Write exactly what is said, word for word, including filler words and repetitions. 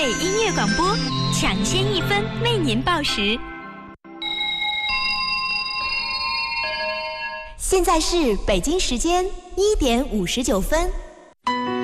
北音乐广播，抢先一分为您报时。 现在是北京时间一点五十九分。